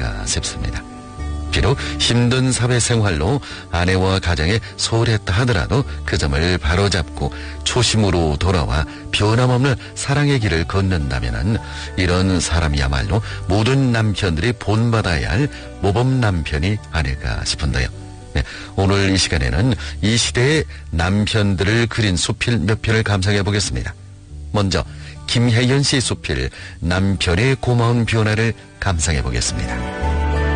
아닐까 싶습니다. 비록 힘든 사회생활로 아내와 가정에 소홀했다 하더라도 그 점을 바로잡고 초심으로 돌아와 변함없는 사랑의 길을 걷는다면 이런 사람이야말로 모든 남편들이 본받아야 할 모범 남편이 아닐까 싶은데요. 네, 오늘 이 시간에는 이 시대의 남편들을 그린 수필 몇 편을 감상해 보겠습니다. 먼저 김혜연 씨의 수필 남편의 고마운 변화를 감상해 보겠습니다.